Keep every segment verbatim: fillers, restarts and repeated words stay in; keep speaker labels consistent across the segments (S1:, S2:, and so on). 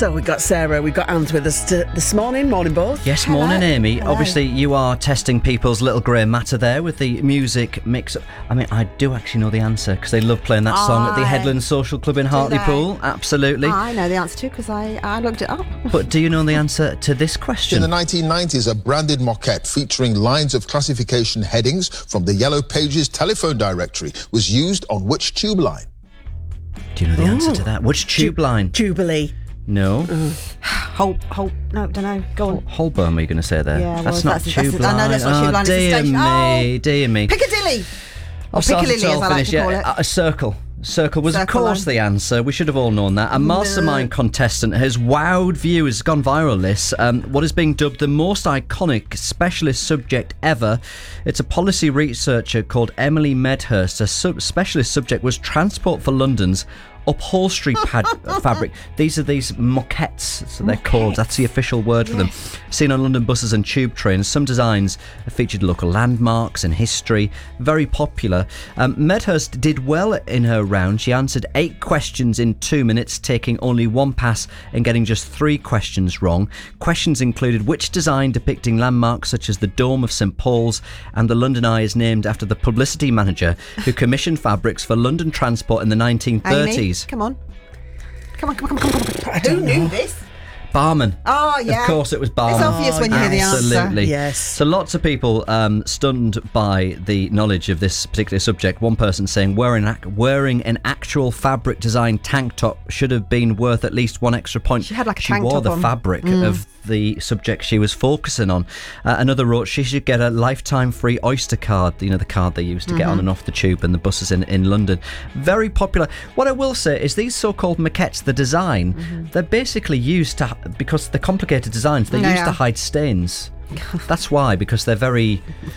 S1: So we've got Sarah, we've got Anth with us t- this morning. Morning, both.
S2: Yes,
S3: Hello.
S2: morning, Amy.
S3: Hello.
S2: Obviously, you are testing people's little grey matter there with the music mix. I mean, I do actually know the answer because they love playing that song at the
S3: Aye.
S2: Headland Social Club in Hartlepool. Absolutely.
S3: I know the answer too because I, I looked it up.
S2: But do you know the answer to this question?
S4: In the nineteen nineties, a branded moquette featuring lines of classification headings from the Yellow Pages telephone directory was used on which tube line?
S2: Do you know the
S1: Ooh.
S2: answer to that? Which tube line?
S1: Jubilee.
S2: No.
S3: Hope, hope, no, don't know. Go on.
S2: Holborn, were you going to say there?
S3: Yeah,
S2: that's
S3: well,
S2: not
S3: that's-
S2: tube
S3: that's- I
S2: line.
S3: know that's not tube
S2: Oh,
S3: line, it's a
S2: dear
S3: station.
S2: me,
S3: Oh.
S2: dear me.
S3: Piccadilly. Or
S2: I've started
S3: Piccadilly,
S2: to
S3: as I like
S2: finish,
S3: to call
S2: yeah,
S3: it.
S2: A, a circle. Circle was,
S3: Circle
S2: of course,
S3: line.
S2: the answer. We should have all known that. A mastermind contestant has wowed viewers, gone viral this. Um, what is being dubbed the most iconic specialist subject ever. It's a policy researcher called Emily Medhurst. Her sub- specialist subject was Transport for London's upholstery pad fabric. These are these moquettes, so they're called. That's the official word for them. Seen on London buses and tube trains. Some designs have featured local landmarks and history. Very popular. Um, Medhurst did well in her round. She answered eight questions in two minutes, taking only one pass and getting just three questions wrong. Questions included which design depicting landmarks such as the Dome of St Paul's and the London Eye is named after the publicity manager who commissioned fabrics for London Transport in the nineteen thirties.
S3: Amy, come on. Come on, come on, come on, come on. Who knew this?
S2: Barman.
S3: Oh, yeah.
S2: Of course it was Barman.
S3: It's obvious when you hear the answer.
S2: Absolutely.
S1: Yes.
S2: So lots of people um, stunned by the knowledge of this particular subject. One person saying wearing, ac- wearing an actual fabric designed tank top should have been worth at least one extra point.
S3: She had like a
S2: She
S3: tank
S2: wore
S3: top
S2: the
S3: on.
S2: fabric
S3: Mm.
S2: of the subject she was focusing on. Uh, another wrote she should get a lifetime free Oyster card, you know, the card they used to get
S3: Mm-hmm.
S2: on and off the tube and the buses in, in London. Very popular. What I will say is these so-called maquettes, the design,
S3: Mm-hmm.
S2: they're basically used to, because they're complicated designs, they're
S3: They
S2: used to
S3: are.
S2: hide stains. That's why, because they're very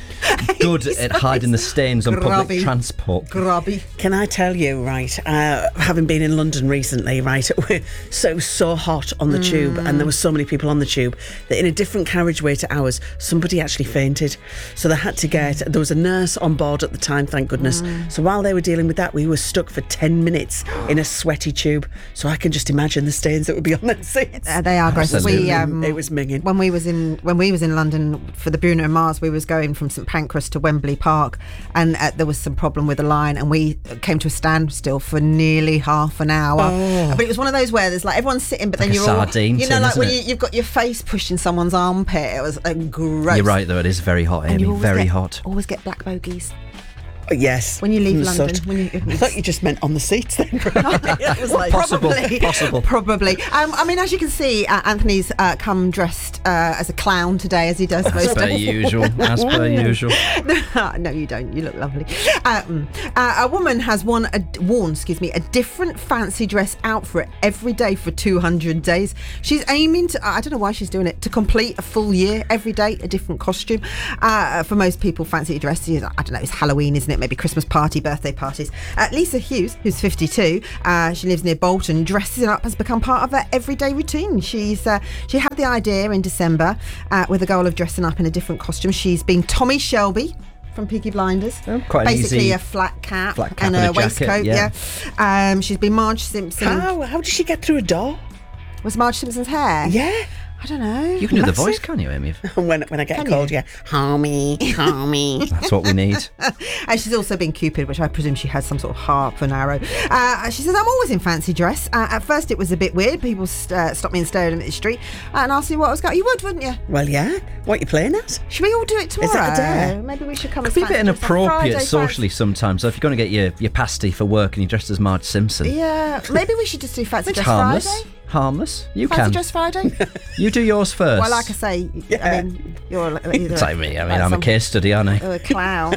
S2: good at hiding the stains on public
S3: Grubby.
S2: transport.
S3: Grubby.
S1: Can I tell you, right, uh, having been in London recently, right, we're so, so hot on the tube and there were so many people on the tube that in a different carriageway to ours, somebody actually fainted. So they had to get, there was a nurse on board at the time, thank goodness. So while they were dealing with that, we were stuck for ten minutes in a sweaty tube. So I can just imagine the stains that would be on their seats.
S3: Uh, they are gross.
S2: Absolutely.
S3: We, um,
S1: It was minging.
S3: when we was in when we was in London for the Bruno Mars, we was going from St Pancras to Wembley Park, and uh, there was some problem with the line, and we came to a standstill for nearly half an hour.
S1: Oh.
S3: But it was one of those where there's like everyone's sitting, but
S2: Like
S3: then
S2: a
S3: you're all,
S2: sardine
S3: you know,
S2: tin,
S3: like
S2: isn't
S3: when
S2: it?
S3: you, you've got your face pushed in someone's armpit. It was uh, gross.
S2: You're right, though, it is very hot,
S3: And
S2: Amy.
S3: you always
S2: Very
S3: get,
S2: hot.
S3: Always get black bogies
S1: Yes.
S3: when you leave
S1: From the
S3: London.
S1: soot.
S3: When you,
S1: I thought you just meant on the seats then. It was like,
S2: Possible,
S3: Probably,
S2: possible.
S3: probably. Um, I mean, as you can see, uh, Anthony's uh, come dressed uh, as a clown today, as he does
S2: As
S3: most
S2: per
S3: days.
S2: usual. As per usual.
S3: No, you don't. You look lovely. Um, uh, a woman has worn, a, worn, excuse me, a different fancy dress outfit every day for two hundred days. She's aiming to, I don't know why she's doing it, to complete a full year, every day a different costume. Uh, for most people, fancy dress is, I don't know, it's Halloween, isn't it? Maybe Christmas party, birthday parties. Uh, Lisa Hughes, who's fifty-two, uh, she lives near Bolton. Dressing up has become part of her everyday routine. She's uh, she had the idea in December uh, with the goal of dressing up in a different costume. She's been Tommy Shelby from Peaky Blinders.
S2: Oh, quite an
S3: Basically
S2: easy
S3: a flat cap,
S2: flat cap
S3: and,
S2: and
S3: a,
S2: a jacket,
S3: waistcoat.
S2: yeah.
S3: Yeah. Um, she's been Marge Simpson.
S1: how, how did she get through a door?
S3: Was Marge Simpson's hair?
S1: Yeah.
S3: I don't know.
S2: You can do the
S1: Massive.
S2: voice, can't you, Amy?
S1: When, when I get
S3: Can
S1: a cold,
S3: you?
S1: yeah. Homie, homie.
S2: That's what we need.
S3: And she's also been Cupid, which I presume she has some sort of harp and arrow. Uh, she says, I'm always in fancy dress. Uh, at first it was a bit weird. People st- uh, stopped me and stared at me in the street uh, and asked me what I was going. You would, wouldn't you?
S1: Well, yeah. What you playing at?
S3: Should we all do it tomorrow?
S1: Is that a dare?
S3: Maybe we should come
S2: Could
S3: as
S2: be a bit
S3: fancy dress on
S2: inappropriate
S3: Friday,
S2: socially sometimes. So if you're going to get your, your pasty for work and you're dressed as Marge Simpson,
S3: Friday. Yeah, maybe we should just do fancy
S2: it's
S3: dress
S2: harmless.
S3: Friday.
S2: Harmless. You
S3: Fancy
S2: can.
S3: dress Friday.
S2: You do yours first.
S3: Well, like I say, I mean, you're like- either
S2: It's like me. I mean,
S3: like
S2: I'm a
S3: some-
S2: case study, aren't I?
S3: or a clown.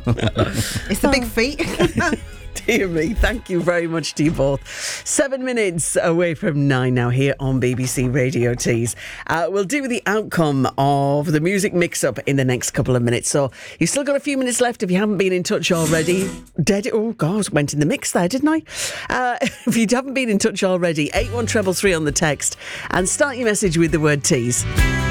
S3: It's the big feet.
S1: Dear me, thank you very much to you both. Seven minutes away from nine now here on B B C Radio Tees. Uh, we'll do the outcome of the music mix-up in the next couple of minutes. So you've still got a few minutes left if you haven't been in touch already. Dead. Oh, God, went in the mix there, didn't I? Uh, if you haven't been in touch already, eight one three three on the text and start your message with the word tease.